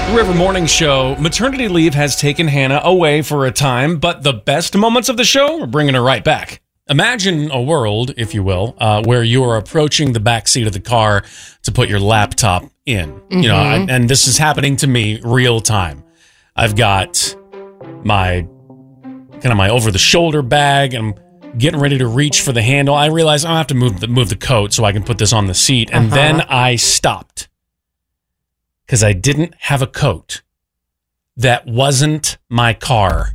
River Morning Show. Maternity leave has taken Hannah away for a time, but the best moments of the show, we're bringing her right back. Imagine a world, if you will, where you are approaching the back seat of the car to put your laptop in. Mm-hmm. You know, and this is happening to me real time. I've got my over-the-shoulder bag, and I'm getting ready to reach for the handle. I realize I have to move the coat so I can put this on the seat, and then I stopped because I didn't have a coat that wasn't my car.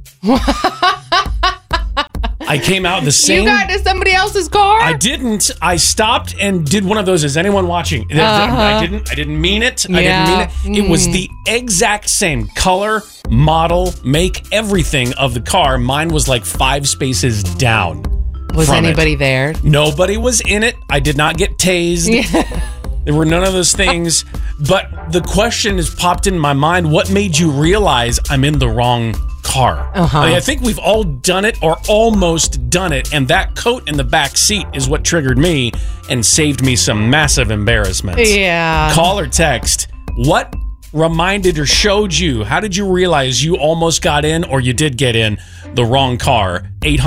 I came out the same. You got to somebody else's car? I didn't. I stopped and did one of those. Is anyone watching? I didn't mean it. Yeah. I didn't mean it. It was the exact same color, model, make, everything of the car. Mine was like 5 spaces down. Was anybody there? Nobody was in it. I did not get tased. Yeah. There were none of those things. But the question has popped in my mind. What made you realize I'm in the wrong car? I think we've all done it or almost done it, and that coat in the back seat is what triggered me and saved me some massive embarrassments. Yeah. Call or text. What reminded or showed you? How did you realize you almost got in or you did get in the wrong car?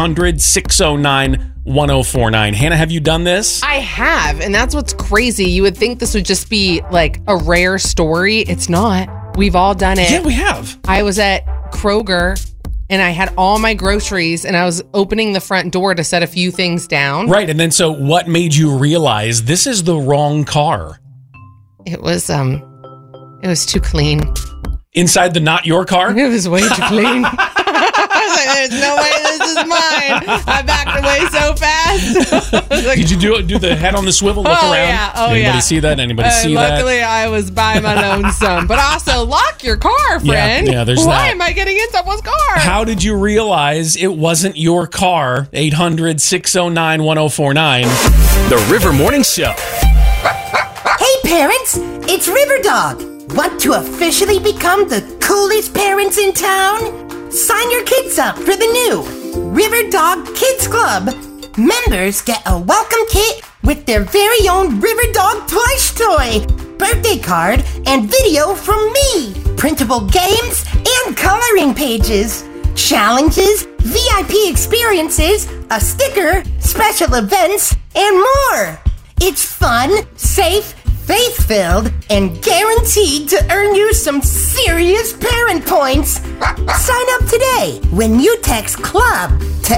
800-609-1049. Hannah, have you done this? I have, and that's what's crazy. You would think this would just be like a rare story. It's not. We've all done it. Yeah, we have. I was at Kroger and I had all my groceries and I was opening the front door to set a few things down. Right. And then so what made you realize this is the wrong car? It was too clean. Inside the not your car? It was way too clean. I was like, there's no way this is mine. I backed away so fast. Like, did you do the head on the swivel, look around? Yeah. Anybody see that? Anybody see that? Luckily, I was by my lonesome. But also, lock your car, friend. Yeah, there's Why that. am I getting in someone's car? How did you realize it wasn't your car? 800-609-1049. The River Morning Show. Hey parents, it's River Dog. Want to officially become the coolest parents in town? Sign your kids up for the new River Dog Kids Club. Members get a welcome kit with their very own River Dog plush toy, birthday card, and video from me, printable games, and coloring pages, challenges, VIP experiences, a sticker, special events, and more. It's fun, safe, faith-filled, and guaranteed to earn you some serious parent points. Sign up today when you text CLUB to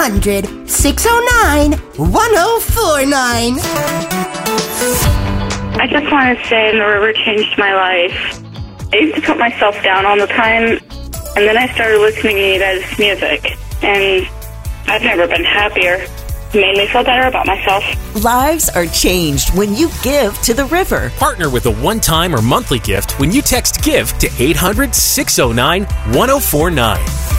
800-609-1049. I just want to say the river changed my life. I used to put myself down all the time, and then I started listening to you guys' music, and I've never been happier. It made me feel better about myself. Lives are changed when you give to the river. Partner with a one-time or monthly gift when you text GIVE to 800-609-1049.